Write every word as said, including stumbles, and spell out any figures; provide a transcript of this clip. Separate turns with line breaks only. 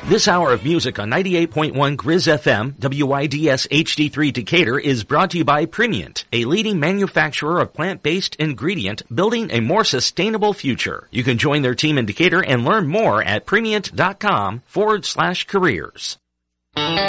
This hour of music on ninety-eight point one Grizz F M, W I D S H D three Decatur is brought to you by Primient, a leading manufacturer of plant-based ingredient building a more sustainable future. You can join their team in Decatur and learn more at premient.com forward slash careers.